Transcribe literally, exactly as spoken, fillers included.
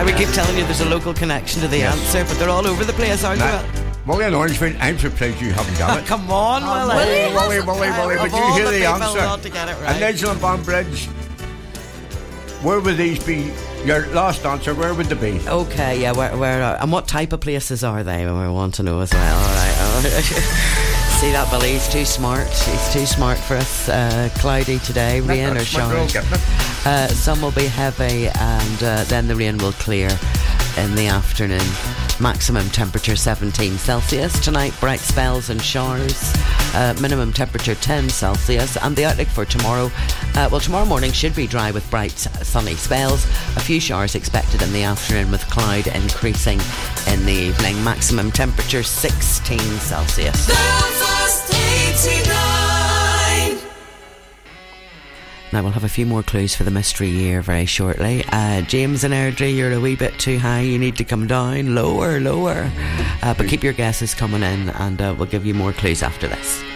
we keep telling you there's a local connection to the Yes. answer, but they're all over the place, aren't Now, they? Wally and Orangefield, I'm surprised you haven't got it. Come on, Oh, Willie. Wally, Wally, Wally, Wally, Of but you all hear the the people answer. not to get it right. And Nigel and Bonbridge, where would these be? Your last answer, where would they be? Okay, yeah, where, where are, and what type of places are they? We want to know as well. All right. See that, Billy? He's too smart. He's too smart for us. Uh, cloudy today, rain or That's my girl showers. getting it. Uh, some will be heavy, and uh, then the rain will clear in the afternoon. Maximum temperature seventeen Celsius tonight. Bright spells and showers. Uh, minimum temperature ten Celsius. And the outlook for tomorrow. Uh, well, tomorrow morning should be dry with bright sunny spells. A few showers expected in the afternoon, with cloud increasing in the evening. Maximum temperature sixteen Celsius. Belfast eighty-nine. Now we'll have a few more clues for the mystery year very shortly. Uh, James and Airdrie, you're a wee bit too high. You need to come down lower, lower. Uh, but keep your guesses coming in, and uh, we'll give you more clues after this.